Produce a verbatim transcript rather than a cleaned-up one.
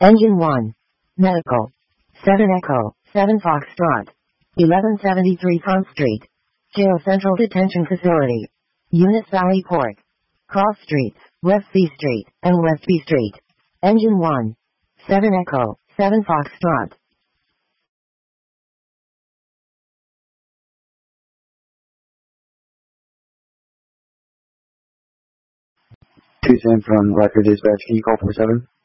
Engine one. Medical. seven Echo, seven Foxtrot. eleven seventy-three Front Street. Jail Central Detention Facility. Eunice Valley Court. Cross Streets, West C Street, and West B Street. Engine one. seven Echo, seven Foxtrot. two ten from Blackford Dispatch. Can you call four seven?